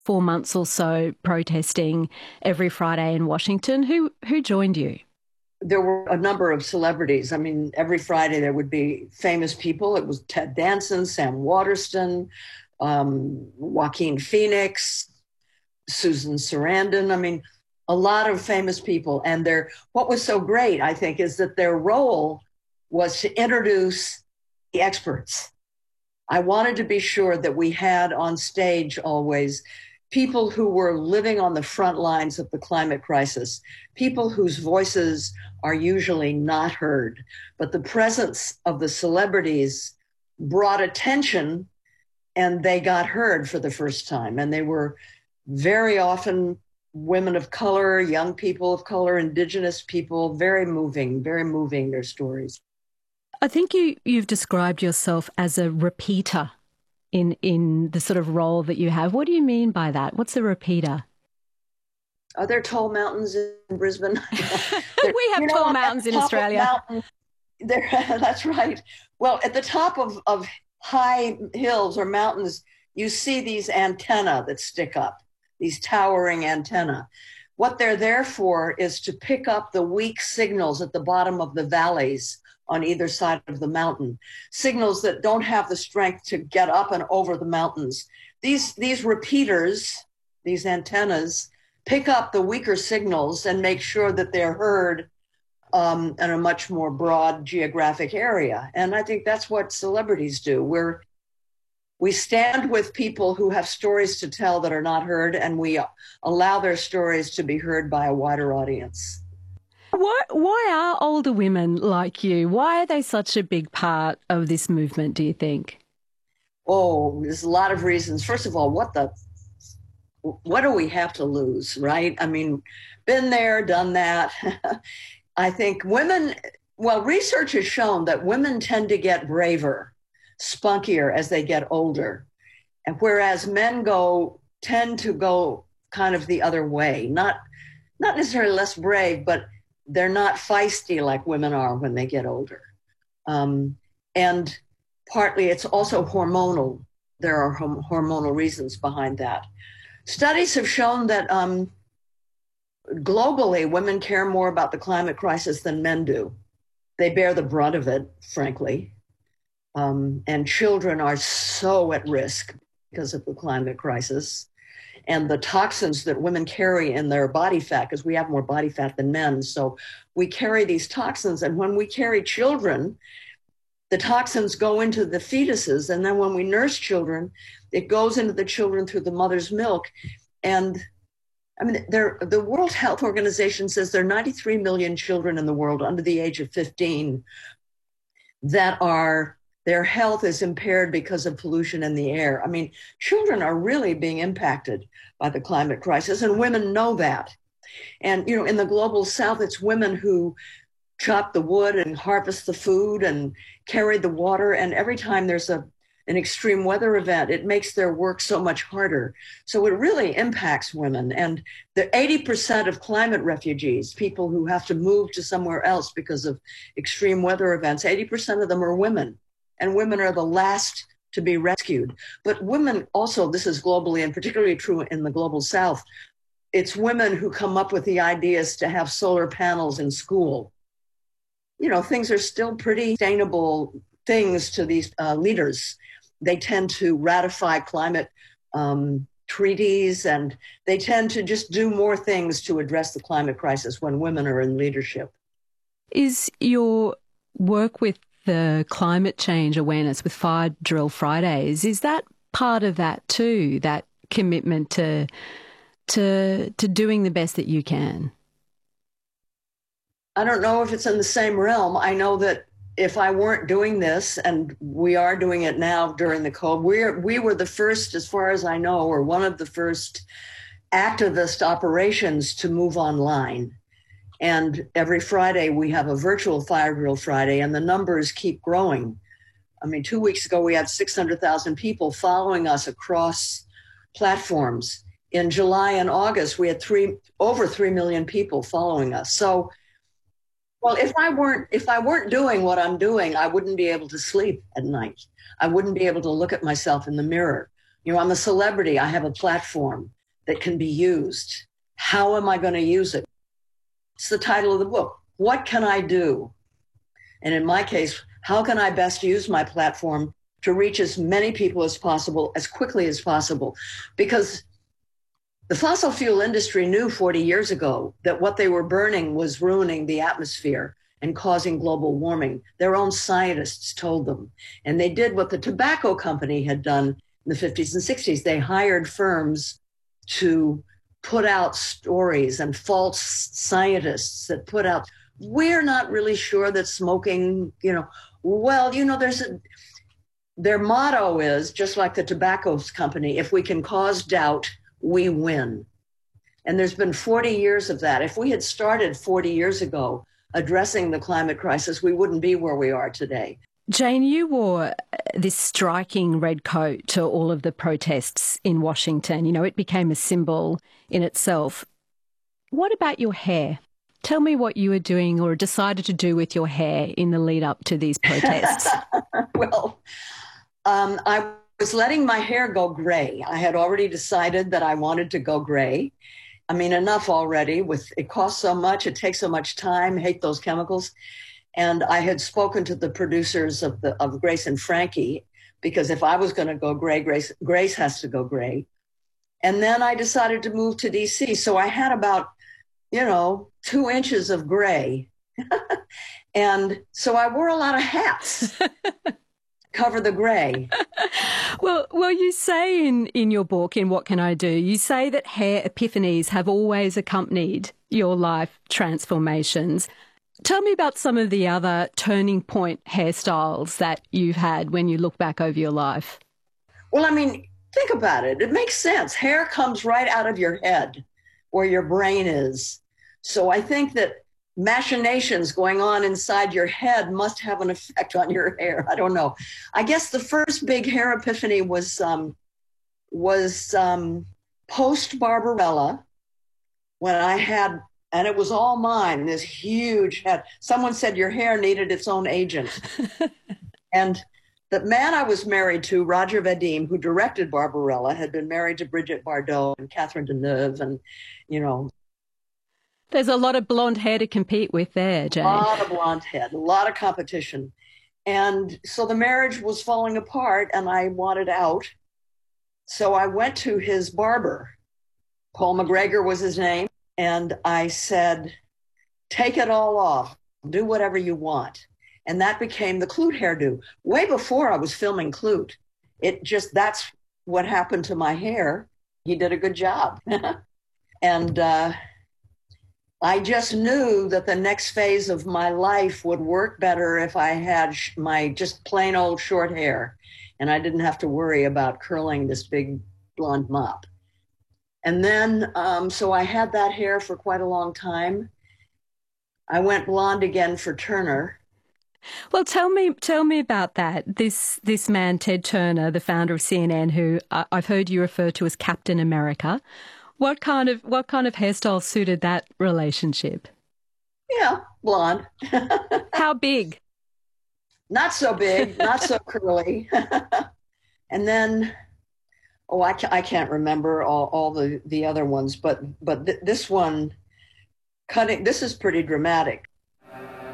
4 months or so protesting every Friday in Washington. Who joined you? There were a number of celebrities. I mean, every Friday there would be famous people. It was Ted Danson, Sam Waterston, Joaquin Phoenix, Susan Sarandon. I mean, a lot of famous people. And what was so great, I think, is that their role was to introduce the experts. I wanted to be sure that we had on stage always people who were living on the front lines of the climate crisis, people whose voices are usually not heard. But the presence of the celebrities brought attention, and they got heard for the first time. And they were very often women of color, young people of color, indigenous people, very moving their stories. I think you've described yourself as a repeater in the sort of role that you have. What do you mean by that? What's a repeater? Are there tall mountains in Brisbane? We have tall mountains in Australia. That's right. Well, at the top of high hills or mountains, you see these antennae that stick up, these towering antennae. What they're there for is to pick up the weak signals at the bottom of the valleys on either side of the mountain, signals that don't have the strength to get up and over the mountains. These repeaters, these antennas, pick up the weaker signals and make sure that they're heard in a much more broad geographic area. And I think that's what celebrities do. We stand with people who have stories to tell that are not heard, and we allow their stories to be heard by a wider audience. Why are older women like you? Why are they such a big part of this movement, do you think? Oh, there's a lot of reasons. First of all, what do we have to lose, right? I mean, been there, done that. I think research has shown that women tend to get braver, spunkier as they get older. And whereas men tend to go kind of the other way, not necessarily less brave, but they're not feisty like women are when they get older. And partly it's also hormonal. There are hormonal reasons behind that. Studies have shown that globally, women care more about the climate crisis than men do. They bear the brunt of it, frankly. And children are so at risk because of the climate crisis and the toxins that women carry in their body fat, because we have more body fat than men. So we carry these toxins. And when we carry children, the toxins go into the fetuses. And then when we nurse children, it goes into the children through the mother's milk. And I mean, the World Health Organization says there are 93 million children in the world under the age of 15 that their health is impaired because of pollution in the air. I mean, children are really being impacted by the climate crisis, and women know that. And, in the global south, it's women who chop the wood and harvest the food and carry the water. And every time there's an extreme weather event, it makes their work so much harder. So it really impacts women. And the 80% of climate refugees, people who have to move to somewhere else because of extreme weather events, 80% of them are women. And women are the last to be rescued. But women also, this is globally and particularly true in the global south, it's women who come up with the ideas to have solar panels in school. Things are still pretty sustainable things to these leaders. They tend to ratify climate treaties, and they tend to just do more things to address the climate crisis when women are in leadership. Is your work with the climate change awareness with Fire Drill Fridays, is that part of that too, that commitment to doing the best that you can? I don't know if it's in the same realm. I know that if I weren't doing this, and we are doing it now during the COVID, we were the first, as far as I know, or one of the first activist operations to move online. And every Friday we have a virtual Fire Drill Friday, and the numbers keep growing. I mean, 2 weeks ago we had 600,000 people following us across platforms. In July and August we had over 3 million people following us. So, well, if I weren't doing what I'm doing, I wouldn't be able to sleep at night. I wouldn't be able to look at myself in the mirror. You know, I'm a celebrity. I have a platform that can be used. How am I going to use it? It's the title of the book. What can I do? And in my case, how can I best use my platform to reach as many people as possible, as quickly as possible? Because the fossil fuel industry knew 40 years ago that what they were burning was ruining the atmosphere and causing global warming. Their own scientists told them. And they did what the tobacco company had done in the 50s and 60s. They hired firms to put out stories and false scientists that put out, we're not really sure that smoking, their motto is, just like the tobacco company, if we can cause doubt, we win. And there's been 40 years of that. If we had started 40 years ago addressing the climate crisis, we wouldn't be where we are today. Jane, you wore this striking red coat to all of the protests in Washington. You know, it became a symbol in itself. What about your hair? Tell me what you were doing or decided to do with your hair in the lead up to these protests. Well, I was letting my hair go gray. I had already decided that I wanted to go gray. I mean, enough already. It costs so much, it takes so much time, hate those chemicals. And I had spoken to the producers of Grace and Frankie, because if I was going to go gray, Grace has to go gray. And then I decided to move to DC. So I had about, 2 inches of gray. And so I wore a lot of hats. Cover the gray. Well, you say in your book, in What Can I Do, you say that hair epiphanies have always accompanied your life transformations. Tell me about some of the other turning point hairstyles that you've had when you look back over your life. Well, I mean, think about it. It makes sense. Hair comes right out of your head where your brain is. So I think that machinations going on inside your head must have an effect on your hair. I don't know. I guess the first big hair epiphany was post Barbarella, when I had, and it was all mine, this huge head. Someone said your hair needed its own agent. And the man I was married to, Roger Vadim, who directed Barbarella, had been married to Brigitte Bardot and Catherine Deneuve, and, There's a lot of blonde hair to compete with there, Jane. A lot of blonde hair, a lot of competition. And so the marriage was falling apart and I wanted out. So I went to his barber. Paul McGregor was his name. And I said, take it all off. Do whatever you want. And that became the Klute hairdo. Way before I was filming Klute. That's what happened to my hair. He did a good job. And I just knew that the next phase of my life would work better if I had my just plain old short hair and I didn't have to worry about curling this big blonde mop. And then, so I had that hair for quite a long time. I went blonde again for Turner. Well, tell me about that. This man, Ted Turner, the founder of CNN, who I've heard you refer to as Captain America. What kind of hairstyle suited that relationship? Yeah, blonde. How big? Not so big, not so curly. And then, I can't remember all the other ones, but this one, this is pretty dramatic.